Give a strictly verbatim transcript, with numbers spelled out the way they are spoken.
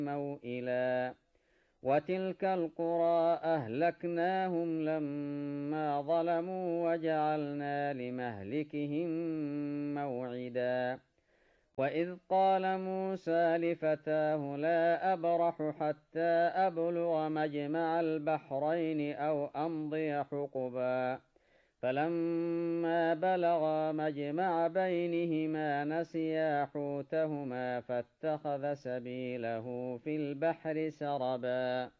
موئلا وتلك القرى أهلكناهم لما ظلموا وجعلنا لمهلكهم موعدا وإذ قال موسى لفتاه لا أبرح حتى أبلغ مجمع البحرين أو أمضي حقبا فلما بلغا مجمع بينهما نسيا حوتهما فاتخذ سبيله في البحر سربا